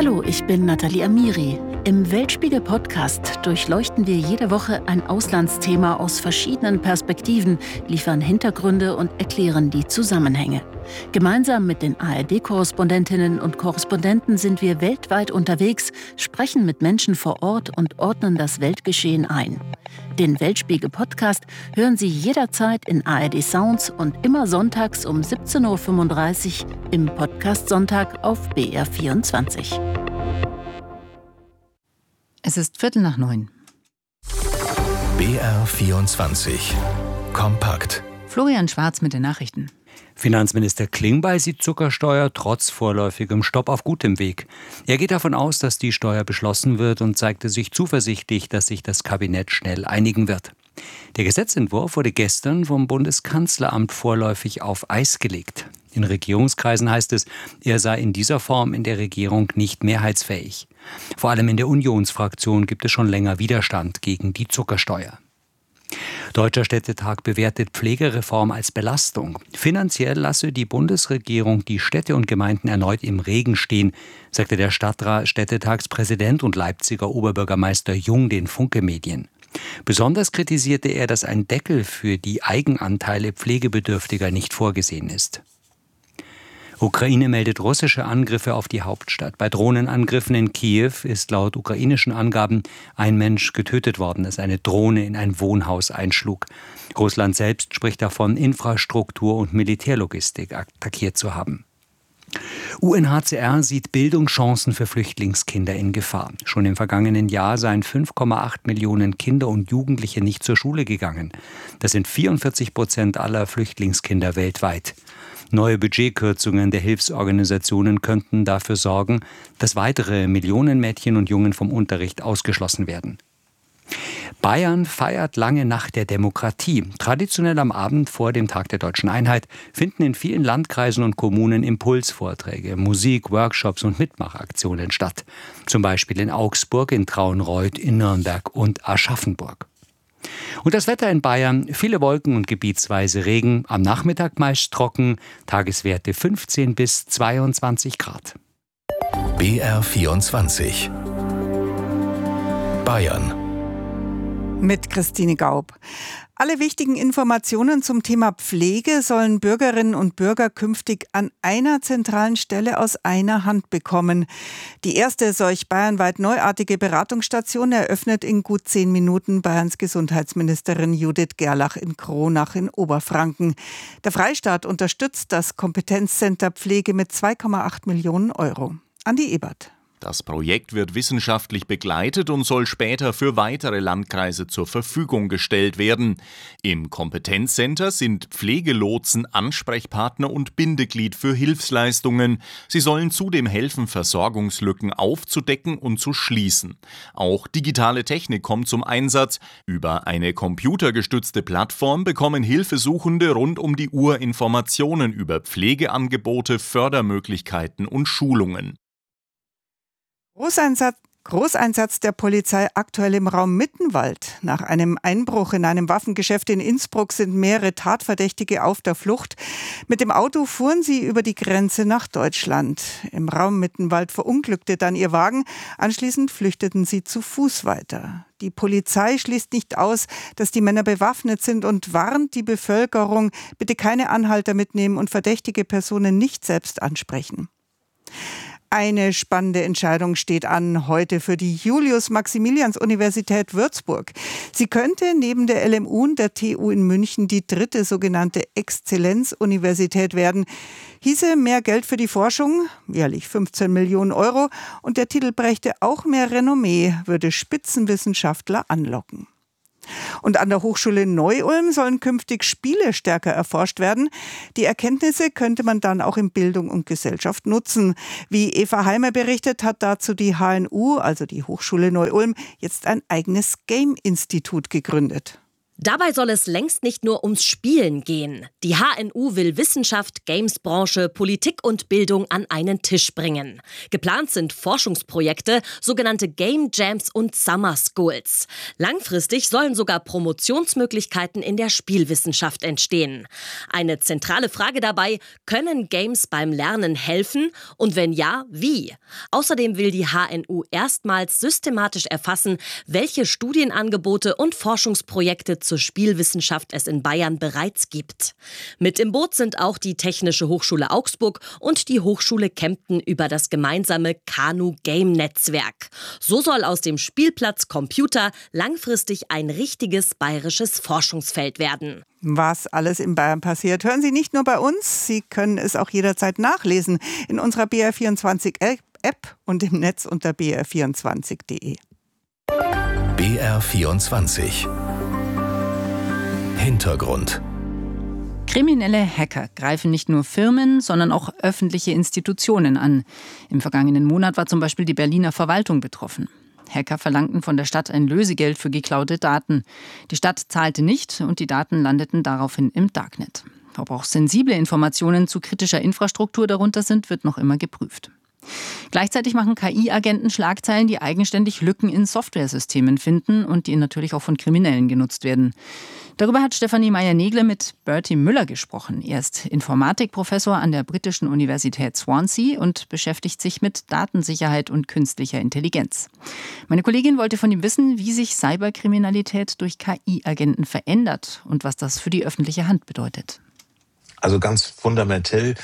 Hallo, ich bin Nathalie Amiri. Im Weltspiegel-Podcast durchleuchten wir jede Woche ein Auslandsthema aus verschiedenen Perspektiven, liefern Hintergründe und erklären die Zusammenhänge. Gemeinsam mit den ARD-Korrespondentinnen und Korrespondenten sind wir weltweit unterwegs, sprechen mit Menschen vor Ort und ordnen das Weltgeschehen ein. Den Weltspiegel-Podcast hören Sie jederzeit in ARD Sounds und immer sonntags um 17.35 Uhr im Podcast Sonntag auf BR24. Es ist 8:45. BR24 Kompakt. Florian Schwarz mit den Nachrichten. Finanzminister Klingbeil sieht Zuckersteuer trotz vorläufigem Stopp auf gutem Weg. Er geht davon aus, dass die Steuer beschlossen wird und zeigte sich zuversichtlich, dass sich das Kabinett schnell einigen wird. Der Gesetzentwurf wurde gestern vom Bundeskanzleramt vorläufig auf Eis gelegt. In Regierungskreisen heißt es, er sei in dieser Form in der Regierung nicht mehrheitsfähig. Vor allem in der Unionsfraktion gibt es schon länger Widerstand gegen die Zuckersteuer. Deutscher Städtetag bewertet Pflegereform als Belastung. Finanziell lasse die Bundesregierung die Städte und Gemeinden erneut im Regen stehen, sagte der Städtetagspräsident und Leipziger Oberbürgermeister Jung den Funke-Medien. Besonders kritisierte er, dass ein Deckel für die Eigenanteile Pflegebedürftiger nicht vorgesehen ist. Ukraine meldet russische Angriffe auf die Hauptstadt. Bei Drohnenangriffen in Kiew ist laut ukrainischen Angaben ein Mensch getötet worden, als eine Drohne in ein Wohnhaus einschlug. Russland selbst spricht davon, Infrastruktur und Militärlogistik attackiert zu haben. UNHCR sieht Bildungschancen für Flüchtlingskinder in Gefahr. Schon im vergangenen Jahr seien 5,8 Millionen Kinder und Jugendliche nicht zur Schule gegangen. Das sind 44% aller Flüchtlingskinder weltweit. Neue Budgetkürzungen der Hilfsorganisationen könnten dafür sorgen, dass weitere Millionen Mädchen und Jungen vom Unterricht ausgeschlossen werden. Bayern feiert lange Nacht der Demokratie. Traditionell am Abend vor dem Tag der Deutschen Einheit finden in vielen Landkreisen und Kommunen Impulsvorträge, Musik, Workshops und Mitmachaktionen statt. Zum Beispiel in Augsburg, in Traunreut, in Nürnberg und Aschaffenburg. Und das Wetter in Bayern, viele Wolken und gebietsweise Regen, am Nachmittag meist trocken, Tageswerte 15 bis 22 Grad. BR24 Bayern mit Christine Gaub. Alle wichtigen Informationen zum Thema Pflege sollen Bürgerinnen und Bürger künftig an einer zentralen Stelle aus einer Hand bekommen. Die erste solch bayernweit neuartige Beratungsstation eröffnet in gut 10 Minuten Bayerns Gesundheitsministerin Judith Gerlach in Kronach in Oberfranken. Der Freistaat unterstützt das Kompetenzcenter Pflege mit 2,8 Millionen Euro. Andi Ebert. Das Projekt wird wissenschaftlich begleitet und soll später für weitere Landkreise zur Verfügung gestellt werden. Im Kompetenzcenter sind Pflegelotsen Ansprechpartner und Bindeglied für Hilfsleistungen. Sie sollen zudem helfen, Versorgungslücken aufzudecken und zu schließen. Auch digitale Technik kommt zum Einsatz. Über eine computergestützte Plattform bekommen Hilfesuchende rund um die Uhr Informationen über Pflegeangebote, Fördermöglichkeiten und Schulungen. Großeinsatz der Polizei aktuell im Raum Mittenwald. Nach einem Einbruch in einem Waffengeschäft in Innsbruck sind mehrere Tatverdächtige auf der Flucht. Mit dem Auto fuhren sie über die Grenze nach Deutschland. Im Raum Mittenwald verunglückte dann ihr Wagen. Anschließend flüchteten sie zu Fuß weiter. Die Polizei schließt nicht aus, dass die Männer bewaffnet sind und warnt die Bevölkerung, bitte keine Anhalter mitnehmen und verdächtige Personen nicht selbst ansprechen. Eine spannende Entscheidung steht an heute für die Julius-Maximilians-Universität Würzburg. Sie könnte neben der LMU und der TU in München die dritte sogenannte Exzellenzuniversität werden. Hieße mehr Geld für die Forschung, jährlich 15 Millionen Euro, und der Titel brächte auch mehr Renommee, würde Spitzenwissenschaftler anlocken. Und an der Hochschule Neu-Ulm sollen künftig Spiele stärker erforscht werden. Die Erkenntnisse könnte man dann auch in Bildung und Gesellschaft nutzen. Wie Eva Heimer berichtet, hat dazu die HNU, also die Hochschule Neu-Ulm, jetzt ein eigenes Game-Institut gegründet. Dabei soll es längst nicht nur ums Spielen gehen. Die HNU will Wissenschaft, Gamesbranche, Politik und Bildung an einen Tisch bringen. Geplant sind Forschungsprojekte, sogenannte Game Jams und Summer Schools. Langfristig sollen sogar Promotionsmöglichkeiten in der Spielwissenschaft entstehen. Eine zentrale Frage dabei: Können Games beim Lernen helfen? Und wenn ja, wie? Außerdem will die HNU erstmals systematisch erfassen, welche Studienangebote und Forschungsprojekte zur Spielwissenschaft es in Bayern bereits gibt. Mit im Boot sind auch die Technische Hochschule Augsburg und die Hochschule Kempten über das gemeinsame KANU-Game-Netzwerk. So soll aus dem Spielplatz Computer langfristig ein richtiges bayerisches Forschungsfeld werden. Was alles in Bayern passiert, hören Sie nicht nur bei uns, Sie können es auch jederzeit nachlesen in unserer BR24-App und im Netz unter br24.de. BR24 Hintergrund. Kriminelle Hacker greifen nicht nur Firmen, sondern auch öffentliche Institutionen an. Im vergangenen Monat war zum Beispiel die Berliner Verwaltung betroffen. Hacker verlangten von der Stadt ein Lösegeld für geklaute Daten. Die Stadt zahlte nicht und die Daten landeten daraufhin im Darknet. Ob auch sensible Informationen zu kritischer Infrastruktur darunter sind, wird noch immer geprüft. Gleichzeitig machen KI-Agenten Schlagzeilen, die eigenständig Lücken in Softwaresystemen finden und die natürlich auch von Kriminellen genutzt werden. Darüber hat Stefanie Meyer-Negle mit Bertie Müller gesprochen. Er ist Informatikprofessor an der britischen Universität Swansea und beschäftigt sich mit Datensicherheit und künstlicher Intelligenz. Meine Kollegin wollte von ihm wissen, wie sich Cyberkriminalität durch KI-Agenten verändert und was das für die öffentliche Hand bedeutet. Also ganz fundamentell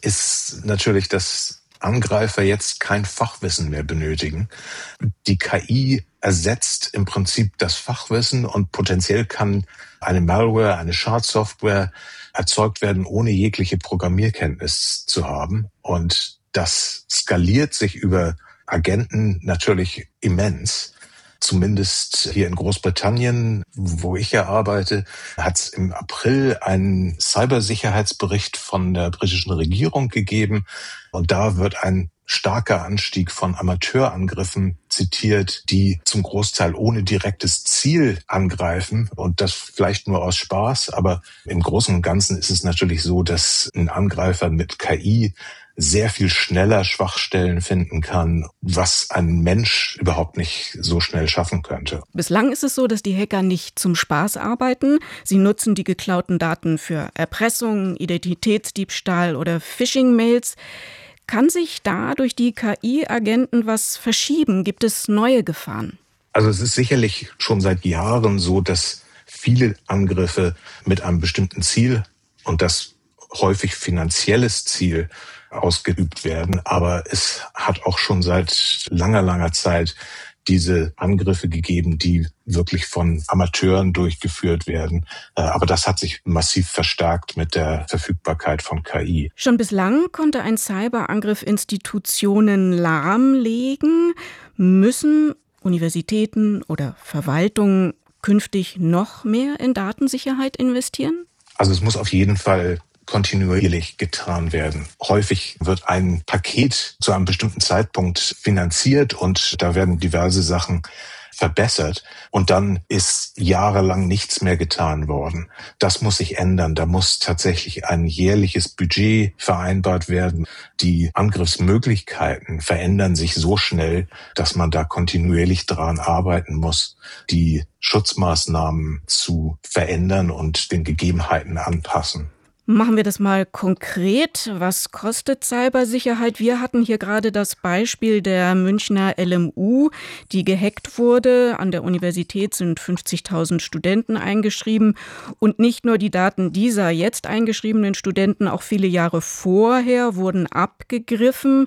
ist natürlich, dass Angreifer jetzt kein Fachwissen mehr benötigen. Die KI ersetzt im Prinzip das Fachwissen und potenziell kann eine Malware, eine Schadsoftware erzeugt werden, ohne jegliche Programmierkenntnis zu haben. Und das skaliert sich über Agenten natürlich immens. Zumindest hier in Großbritannien, wo ich ja arbeite, hat es im April einen Cybersicherheitsbericht von der britischen Regierung gegeben. Und da wird ein starker Anstieg von Amateurangriffen zitiert, die zum Großteil ohne direktes Ziel angreifen und das vielleicht nur aus Spaß. Aber im Großen und Ganzen ist es natürlich so, dass ein Angreifer mit KI sehr viel schneller Schwachstellen finden kann, was ein Mensch überhaupt nicht so schnell schaffen könnte. Bislang ist es so, dass die Hacker nicht zum Spaß arbeiten. Sie nutzen die geklauten Daten für Erpressung, Identitätsdiebstahl oder Phishing-Mails. Kann sich da durch die KI-Agenten was verschieben? Gibt es neue Gefahren? Also es ist sicherlich schon seit Jahren so, dass viele Angriffe mit einem bestimmten Ziel und das häufig finanzielles Ziel ausgeübt werden. Aber es hat auch schon seit langer Zeit diese Angriffe gegeben, die wirklich von Amateuren durchgeführt werden. Aber das hat sich massiv verstärkt mit der Verfügbarkeit von KI. Schon bislang konnte ein Cyberangriff Institutionen lahmlegen. Müssen Universitäten oder Verwaltungen künftig noch mehr in Datensicherheit investieren? Also es muss auf jeden Fall kontinuierlich getan werden. Häufig wird ein Paket zu einem bestimmten Zeitpunkt finanziert und da werden diverse Sachen verbessert und dann ist jahrelang nichts mehr getan worden. Das muss sich ändern. Da muss tatsächlich ein jährliches Budget vereinbart werden. Die Angriffsmöglichkeiten verändern sich so schnell, dass man da kontinuierlich daran arbeiten muss, die Schutzmaßnahmen zu verändern und den Gegebenheiten anpassen. Machen wir das mal konkret. Was kostet Cybersicherheit? Wir hatten hier gerade das Beispiel der Münchner LMU, die gehackt wurde. An der Universität sind 50.000 Studenten eingeschrieben. Und nicht nur die Daten dieser jetzt eingeschriebenen Studenten, auch viele Jahre vorher wurden abgegriffen.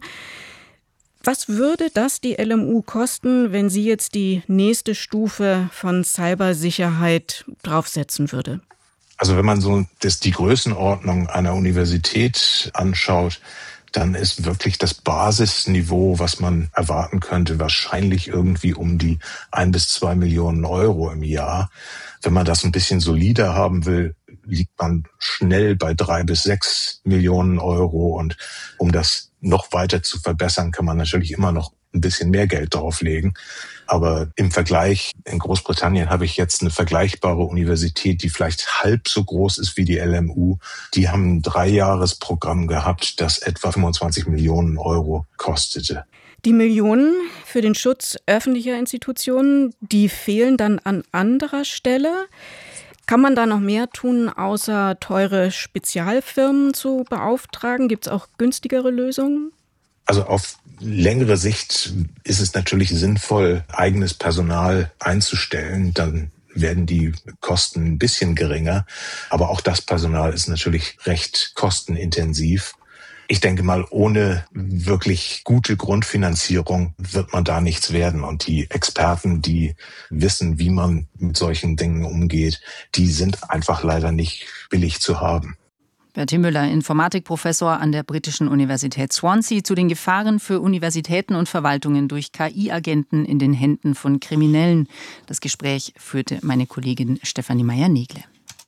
Was würde das die LMU kosten, wenn sie jetzt die nächste Stufe von Cybersicherheit draufsetzen würde? Also wenn man so die Größenordnung einer Universität anschaut, dann ist wirklich das Basisniveau, was man erwarten könnte, wahrscheinlich irgendwie um die 1 bis 2 Millionen Euro im Jahr. Wenn man das ein bisschen solider haben will, liegt man schnell bei 3 bis 6 Millionen Euro. Und um das noch weiter zu verbessern, kann man natürlich immer noch ein bisschen mehr Geld drauflegen. Aber im Vergleich, in Großbritannien habe ich jetzt eine vergleichbare Universität, die vielleicht halb so groß ist wie die LMU. Die haben ein 3-Jahres-Programm gehabt, das etwa 25 Millionen Euro kostete. Die Millionen für den Schutz öffentlicher Institutionen, die fehlen dann an anderer Stelle. Kann man da noch mehr tun, außer teure Spezialfirmen zu beauftragen? Gibt es auch günstigere Lösungen? Also auf längere Sicht ist es natürlich sinnvoll, eigenes Personal einzustellen. Dann werden die Kosten ein bisschen geringer. Aber auch das Personal ist natürlich recht kostenintensiv. Ich denke mal, ohne wirklich gute Grundfinanzierung wird man da nichts werden. Und die Experten, die wissen, wie man mit solchen Dingen umgeht, die sind einfach leider nicht billig zu haben. Bertie Müller, Informatikprofessor an der britischen Universität Swansea, zu den Gefahren für Universitäten und Verwaltungen durch KI-Agenten in den Händen von Kriminellen. Das Gespräch führte meine Kollegin Stefanie Meyer-Negle.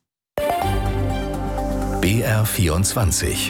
BR24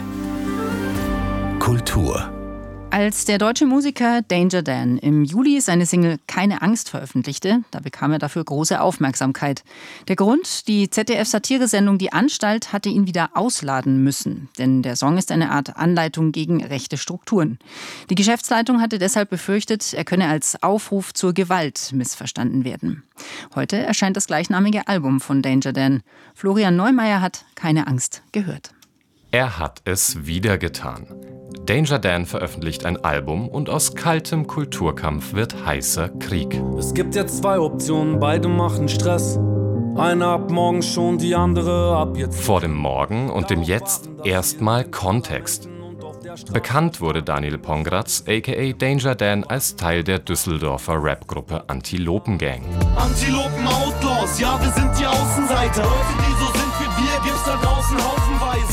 Kultur. Als der deutsche Musiker Danger Dan im Juli seine Single Keine Angst veröffentlichte, da bekam er dafür große Aufmerksamkeit. Der Grund, die ZDF-Satiresendung Die Anstalt hatte ihn wieder ausladen müssen, denn der Song ist eine Art Anleitung gegen rechte Strukturen. Die Geschäftsleitung hatte deshalb befürchtet, er könne als Aufruf zur Gewalt missverstanden werden. Heute erscheint das gleichnamige Album von Danger Dan. Florian Neumeier hat Keine Angst gehört. Er hat es wieder getan. Danger Dan veröffentlicht ein Album und aus kaltem Kulturkampf wird heißer Krieg. Es gibt jetzt 2 Optionen, beide machen Stress. Eine ab morgen schon, die andere ab jetzt. Vor dem Morgen und dem Jetzt erstmal Kontext. Bekannt wurde Daniel Pongratz, a.k.a. Danger Dan, als Teil der Düsseldorfer Rapgruppe Antilopen Gang. Antilopen Outlaws, ja, wir sind die Außenseiter. Leute, die so sind wie wir, gibt's da draußen haufenweise.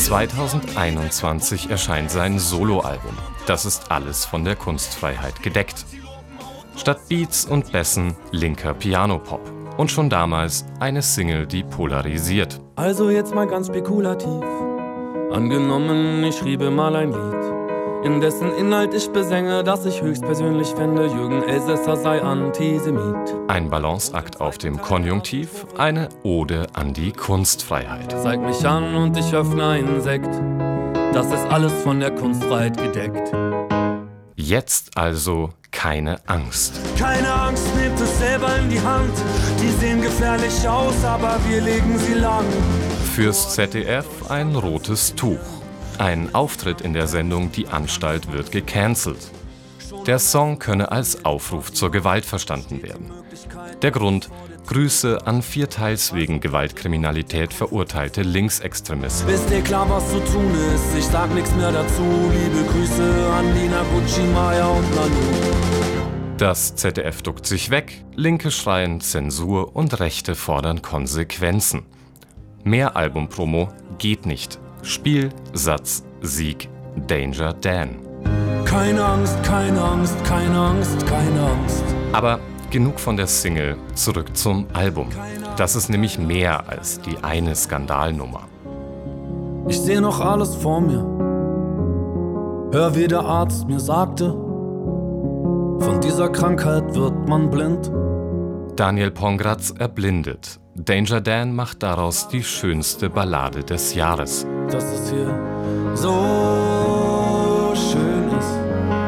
2021 erscheint sein Soloalbum. Das ist alles von der Kunstfreiheit gedeckt. Statt Beats und Bässen linker Piano-Pop. Und schon damals eine Single, die polarisiert. Also jetzt mal ganz spekulativ. Angenommen, ich schriebe mal ein Lied, in dessen Inhalt ich besänge, dass ich höchstpersönlich fände, Jürgen Elsässer sei Antisemit. Ein Balanceakt auf dem Konjunktiv, eine Ode an die Kunstfreiheit. Zeig mich an und ich öffne einen Sekt, das ist alles von der Kunstfreiheit gedeckt. Jetzt also keine Angst. Keine Angst, nehmt es selber in die Hand, die sehen gefährlich aus, aber wir legen sie lang. Fürs ZDF ein rotes Tuch. Ein Auftritt in der Sendung Die Anstalt wird gecancelt. Der Song könne als Aufruf zur Gewalt verstanden werden. Der Grund: Grüße an 4 teils wegen Gewaltkriminalität verurteilte Linksextremisten. Wisst ihr klar, was zu tun ist? Ich sag nichts mehr dazu. Liebe Grüße an Lina, Gucci, Maya und Nanu. Das ZDF duckt sich weg, Linke schreien Zensur und Rechte fordern Konsequenzen. Mehr Albumpromo geht nicht. Spiel, Satz, Sieg, Danger Dan. Keine Angst, keine Angst, keine Angst, keine Angst. Aber genug von der Single, zurück zum Album. Das ist nämlich mehr als die eine Skandalnummer. Ich sehe noch alles vor mir. Hör, wie der Arzt mir sagte, von dieser Krankheit wird man blind. Daniel Pongratz erblindet. Danger Dan macht daraus die schönste Ballade des Jahres. Dass es hier so schön ist,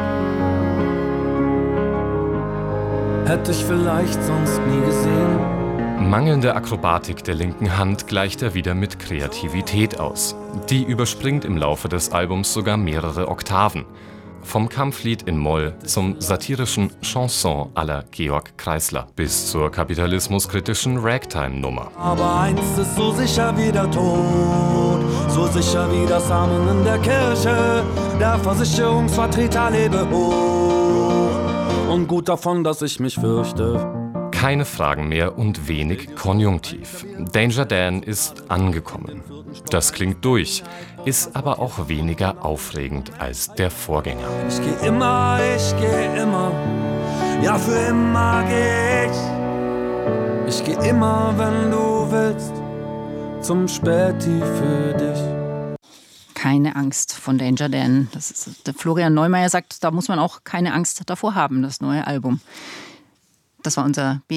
hätte ich vielleicht sonst nie gesehen. Mangelnde Akrobatik der linken Hand gleicht er wieder mit Kreativität aus. Die überspringt im Laufe des Albums sogar mehrere Oktaven. Vom Kampflied in Moll zum satirischen Chanson à la Georg Kreisler bis zur kapitalismuskritischen Ragtime-Nummer. Aber eins ist so sicher wie der Tod, so sicher wie das Amen in der Kirche. Der Versicherungsvertreter lebe hoch und gut davon, dass ich mich fürchte. Keine Fragen mehr und wenig Konjunktiv. Danger Dan ist angekommen. Das klingt durch, ist aber auch weniger aufregend als der Vorgänger. Ich geh immer, ja für immer geh ich. Ich geh immer, wenn du willst, zum Späti für dich. Keine Angst von Danger Dan. Das ist, der Florian Neumeier sagt, da muss man auch keine Angst davor haben, das neue Album. Das war unser